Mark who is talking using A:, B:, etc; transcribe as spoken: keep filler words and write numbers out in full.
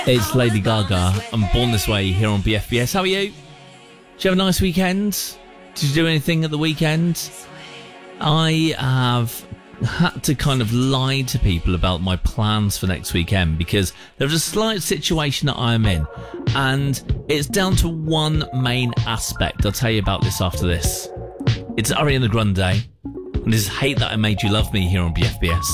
A: It's Lady Gaga. I'm Born This Way here on B F B S. How are you? Did you have a nice weekend? Did you do anything at the weekend? I have had to kind of lie to people about my plans for next weekend because there's a slight situation that I'm in, and it's down to one main aspect. I'll tell you about this after this. It's Ariana Grande, and this is Hate That I Made You Love Me here on B F B S.